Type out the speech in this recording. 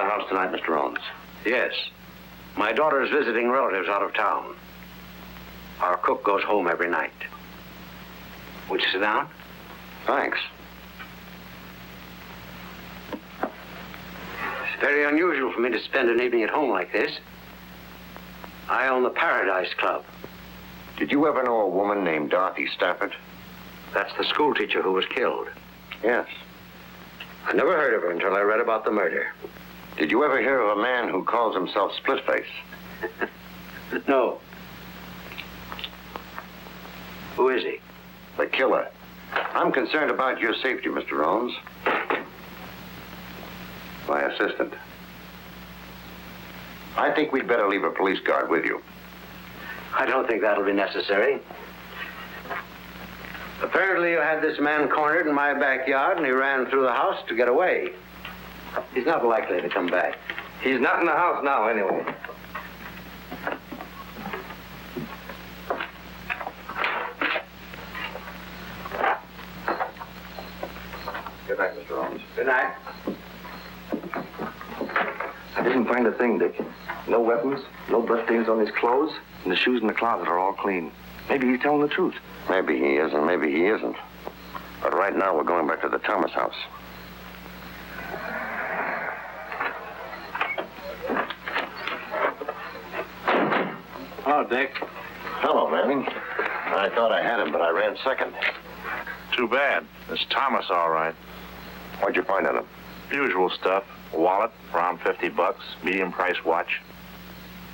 my house tonight, Mr. Owens? Yes. My daughter is visiting relatives out of town. Our cook goes home every night. Would you sit down? Thanks. It's very unusual for me to spend an evening at home like this. I own the Paradise Club. Did you ever know a woman named Dorothy Stafford? That's the school teacher who was killed. Yes. I never heard of her until I read about the murder. Did you ever hear of a man who calls himself Splitface? No. Who is he? The killer. I'm concerned about your safety, Mr. Owens. My assistant. I think we'd better leave a police guard with you. I don't think that'll be necessary. Apparently you had this man cornered in my backyard and he ran through the house to get away. He's not likely to come back. He's not in the house now, anyway. Good night, Mr. Owens. Good night. I didn't find a thing, Dick. No weapons, no bloodstains on his clothes, and the shoes in the closet are all clean. Maybe he's telling the truth. Maybe he is and maybe he isn't. But right now we're going back to the Thomas house. Hello, Dick. Hello, Manning. I thought I had him, but I ran second. Too bad. It's Thomas, all right. What'd you find on him? Usual stuff. A wallet, around $50, medium price watch,